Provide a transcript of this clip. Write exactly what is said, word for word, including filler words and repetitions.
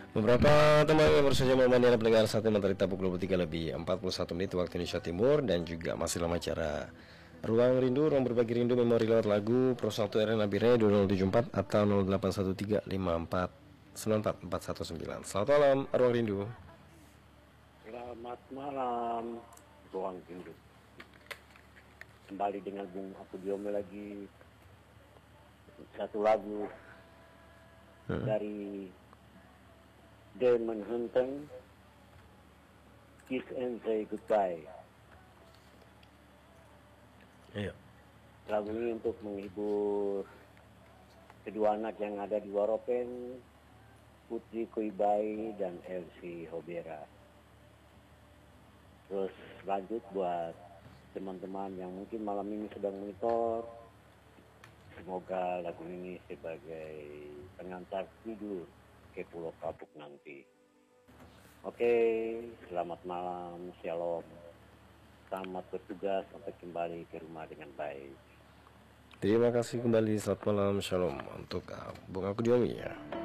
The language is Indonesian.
Beberapa teman yang baru saja memandikan pendengar saat ini materi pukul dua puluh tiga lebih empat puluh satu menit waktu Indonesia Timur. Dan juga masih lama acara Ruang Rindu, ruang berbagi rindu memori lewat lagu Pro satu R N Abire dua nol tujuh empat atau nol delapan satu tiga lima empat sembilan empat empat satu sembilan. Selamat malam Ruang Rindu. Selamat malam Ruang Rindu. Kembali dengan Bung Aku Diome lagi satu lagu hmm. dari Damon Hunting, Kiss and Say Goodbye. Iya. Lagu ini untuk menghibur kedua anak yang ada di Waropen, Putri Koibai dan Elsie Hobera. Terus lanjut buat teman-teman yang mungkin malam ini sedang monitor, semoga lagu ini sebagai pengantar tidur ke Pulau Kapuk nanti. Oke, selamat malam, shalom. Selamat bertugas sampai kembali ke rumah dengan baik. Terima kasih kembali, selamat malam, shalom untuk uh, Bung Aku Diome ya.